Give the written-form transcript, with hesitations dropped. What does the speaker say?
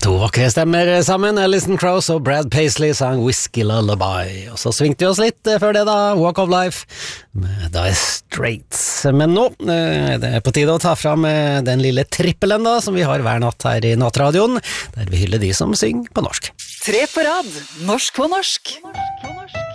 to vakre stemmer sammen, Alison Krauss og Brad Paisley sang Whiskey Lullaby, og så svingte vi oss litt før det da, Walk of Life med Dire Straits. Men nå er det på tide å ta fram den lille trippelen da, som vi har hver natt her i Nattradioen, der vi hyller de som synger på norsk. 3 på rad, norsk på norsk.